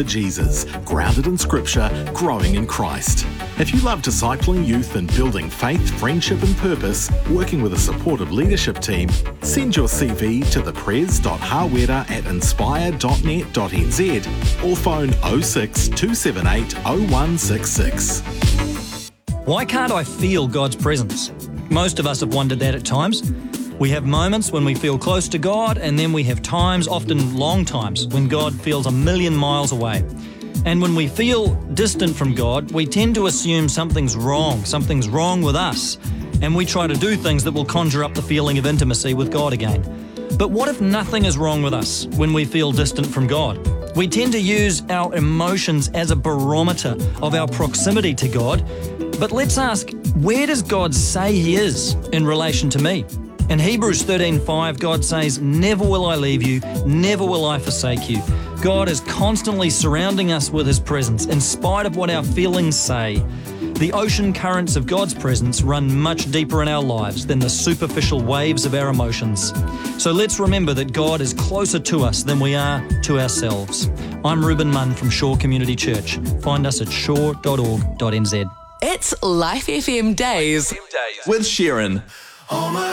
for Jesus, grounded in Scripture, growing in Christ. If you love discipling youth and building faith, friendship and purpose, working with a supportive leadership team, send your CV to thepres.hawera@inspire.net.nz or phone 06 278 0166. Why can't I feel God's presence? Most of us have wondered that at times. We have moments when we feel close to God, and then we have times, often long times, when God feels a million miles away. And when we feel distant from God, we tend to assume something's wrong with us, and we try to do things that will conjure up the feeling of intimacy with God again. But what if nothing is wrong with us when we feel distant from God? We tend to use our emotions as a barometer of our proximity to God. But let's ask, where does God say He is in relation to me? In Hebrews 13:5, God says, "Never will I leave you, never will I forsake you." God is constantly surrounding us with His presence, in spite of what our feelings say. The ocean currents of God's presence run much deeper in our lives than the superficial waves of our emotions. So let's remember that God is closer to us than we are to ourselves. I'm Ruben Munn from Shore Community Church. Find us at shore.org.nz. It's Life FM Days with Sharon.